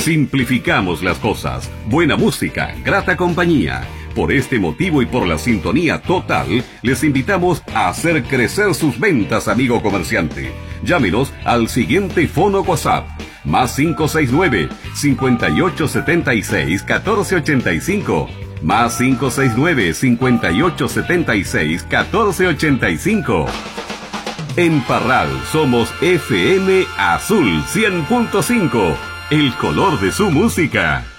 Simplificamos las cosas. Buena música, grata compañía. Por este motivo y por la sintonía total, les invitamos a hacer crecer sus ventas, amigo comerciante. Llámenos al siguiente fono WhatsApp, más 569-5876-1485, más 569-5876-1485. En Parral somos FM Azul 100.5, el color de su música.